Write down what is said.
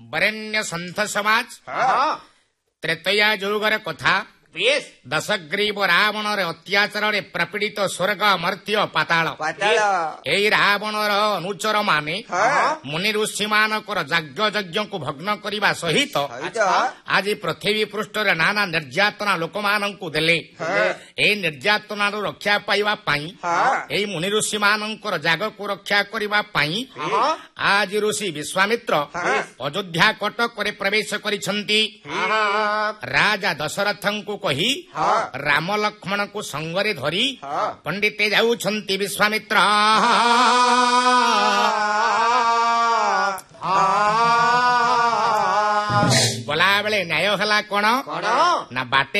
ବରେଣ୍ୟ ସନ୍ଥ ସମାଜ ତ୍ରେତୟା ଯୁଗର କଥା ଦଶଗ୍ରୀବ ରାବଣର ଅତ୍ୟାଚାରରେ ପ୍ରପୀଡ଼ିତ ସ୍ୱର୍ଗ ମର୍ତ୍ତ୍ୟ ପାତାଳ ଏହି ରାବଣର ଅନୁଚର ମାନେ ମୁନି ଋଷି ମାନଙ୍କର ଯଜ୍ଞକୁ ଭଗ୍ନ କରିବା ସହିତ ଆଜି ପୃଥିବୀ ପୃଷ୍ଠରେ ନାନା ନିର୍ଯାତନା ଲୋକମାନଙ୍କୁ ଦେଲେ। ଏହି ନିର୍ଯାତନାରୁ ରକ୍ଷା ପାଇବା ପାଇଁ ଏହି ମୁନି ଋଷି ମାନଙ୍କର ଯାଗକୁ ରକ୍ଷା କରିବା ପାଇଁ ଆଜି ଋଷି ବିଶ୍ୱାମିତ୍ର ଅଯୋଧ୍ୟା କଟକରେ ପ୍ରବେଶ କରିଛନ୍ତି। ରାଜା ଦଶରଥଙ୍କୁ କହି ରାମ ଲକ୍ଷ୍ମଣଙ୍କୁ ସଙ୍ଗରେ ଧରି ପଣ୍ଡିତେ ଯାଉଛନ୍ତି ବିଶ୍ୱାମିତ୍ର। ଗଲାବେଳେ ନ୍ୟାୟ ହେଲା କଣ ନା ବାଟେ